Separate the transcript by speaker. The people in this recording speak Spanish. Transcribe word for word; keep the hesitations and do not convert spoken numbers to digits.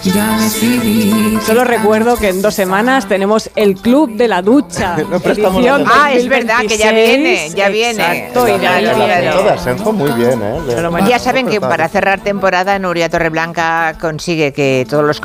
Speaker 1: Solo recuerdo que en dos semanas tenemos el Club de la Ducha.
Speaker 2: No prestamos
Speaker 1: edición
Speaker 2: la-
Speaker 3: Ah, es verdad que ya viene, ya viene.
Speaker 1: Exacto, y de ahí
Speaker 3: Claro,
Speaker 1: viene.
Speaker 3: claro.
Speaker 2: Todas, Senjo, muy bien, ¿eh?
Speaker 1: Pero
Speaker 3: Ya saben que para cerrar temporada Nuria Torreblanca consigue que todos los